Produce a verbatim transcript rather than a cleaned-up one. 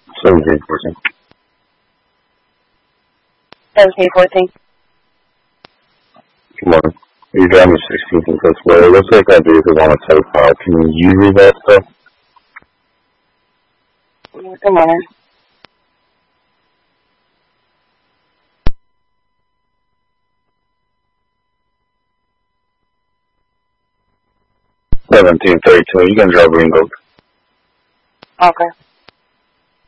seventeen fourteen. seventeen fourteen. Good morning. You're driving sixteenth and fifth way. It looks like that vehicle's on a tow file. Can you read that stuff? Good morning. seventeen thirty-two. You can drive Ringo. Okay.